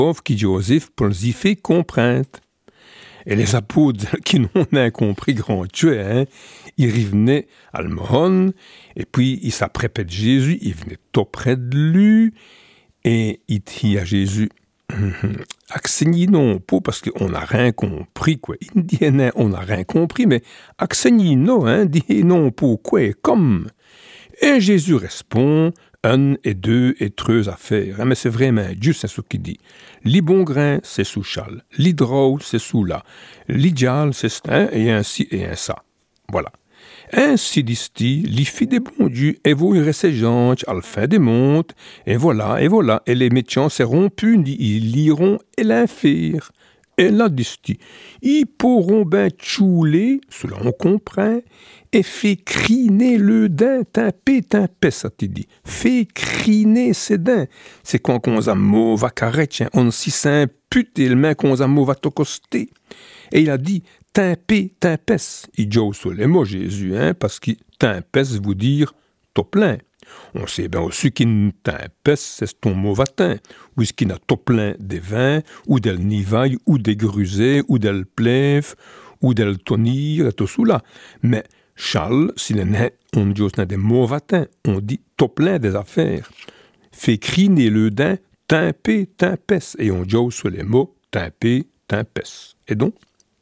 qui Joseph pour s'y fait comprendre. Et les apôtres qui n'ont pas compris grand Dieu, ils revenaient à Almohon, et puis ils s'apprêtaient de Jésus, ils venaient auprès de lui, et il dit à Jésus, Accegni non pas parce qu'on n'a rien compris, quoi. Il dit, on n'a rien compris, mais Accegni non, dit non pas quoi, comme. Et Jésus répond, un et deux et trois affaires. Mais c'est vraiment juste ce qu'il dit. Li bon grain, c'est sous chal. Li drôle, c'est sous là. Li dial, c'est ça, et ainsi et un ça. Voilà. Ainsi dit-il, li fit des bons dieux, et vous irez ces gens, à la fin des montes, et voilà, et les méchants seront punis, ils liront et l'infirent. Et là, dit-il, ils pourront ben chouler, cela on comprend, et fait criner le dent, taper, ça t'y dit. Fait criner ses dents. C'est quand on a mot va carrette, on s'y s'impute, et le main qu'on a mot va t'occoster. Et il a dit, timpé, timpès. Il dit sur les mots Jésus, parce que timpès veut dire t'au plein. On sait bien aussi qu'une timpès, c'est ton mot vatin, ou ce qui n'a t'au plein des vins, ou del nivaille, ou des grusets, ou del plève, ou del tonir, et tout cela. Mais Charles, si on dit des mots vatins, on dit t'au plein des affaires. Fait criner le dent, timpé, timpès. Et on dit sur les mots timpé, timpès. Et donc,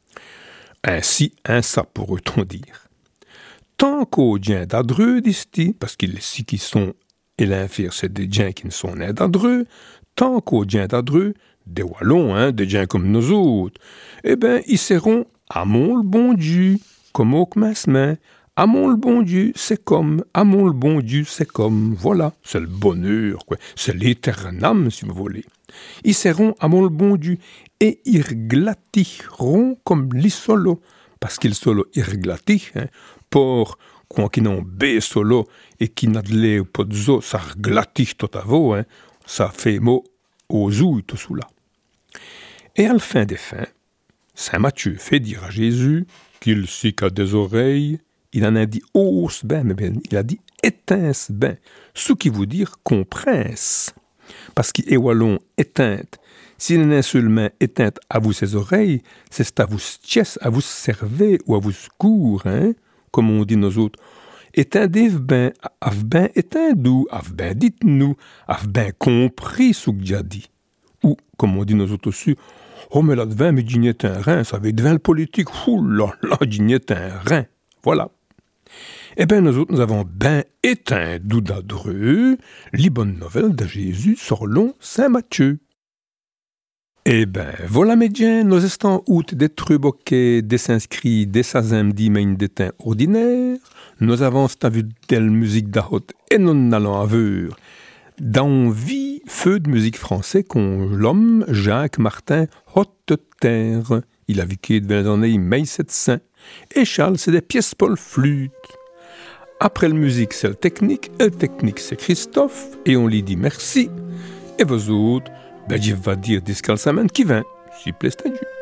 ainsi, un ça pourrait-on dire. Tant qu'aux gens d'adreux, disent-ils, parce qu'ils si qui sont, et l'infire, c'est des gens qui ne sont nés d'adreux, tant qu'aux gens d'adreux, des wallons, des gens comme nous autres, eh bien, ils seront amont le bon Dieu, comme au commencement. Amont le bon Dieu, c'est comme. Amont le bon Dieu, c'est comme. Voilà, c'est le bonheur, quoi. C'est l'éternam, si vous voulez. Ils seront amont le bon Dieu et ils glattiront comme l'isolo. Parce qu'ils solo, ils glattirent, pour quoi qu'ils n'ont bé solo et qui n'a de l'air pas de zo, ça glattit tout à vous, ça fait mot aux ouilles, tout cela. Et à la fin des fins, Saint Matthieu fait dire à Jésus qu'il sait qu'a des oreilles, il en a dit hausse ben, mais bien, il a dit étince ben, ce qui veut dire comprince. Parce qu'il est wallon éteinte. S'il en est seulement éteinte à vous ses oreilles, c'est à vous tchès, à vous servir ou à vous secours, comme on dit nous autres. Éteindez ben, av ben éteindou, av ben dites-nous, av ben compris ce que j'ai dit. Ou, comme on dit nous autres aussi, oh mais là devant, mais dîner un rein, ça va devant le politique, ouh là là, dîner un rein. Voilà. Eh bien, nous autres, nous avons ben éteint d'adreux les bonnes nouvelles de Jésus selon Saint Matthieu. Eh ben, voilà, médiens, nous estons out des truboquets, des s'inscrits, des sazem d'emain d'éteint ordinaire. Nous avons vu telle musique d'ahot et nous n'allons aveur. Dans vie, feu de musique français qu'on l'homme Jacques Martin Haute-Terre. Il a vécu dans les années 1700. Et Charles, c'est des pièces pour le flûte. Après le musique, c'est le technique c'est Christophe, et on lui dit merci. Et vous autres, ben, je vais dire discalcement qui vient, si plaît à Dieu.